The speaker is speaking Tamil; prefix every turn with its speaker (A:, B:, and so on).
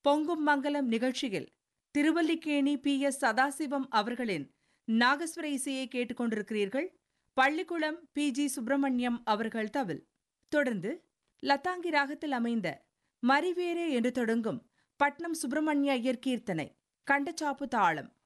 A: பொங்கும் மங்கலம் நிகழ்ச்சியில் திருவல்லிக்கேணி PS சதாசிவம் அவர்களின் நாகஸ்வர இசையை கேட்டுக்கொண்டிருக்கிறீர்கள். பள்ளிக்குளம் PG சுப்பிரமணியம் அவர்கள் தவில். தொடர்ந்து லதாங்கி ராகத்தில் அமைந்த மரிவேரே என்று தொடங்கும் பட்னம் சுப்பிரமணிய ஐயர் கீர்த்தனை கண்டச்சாப்பு தாளம்.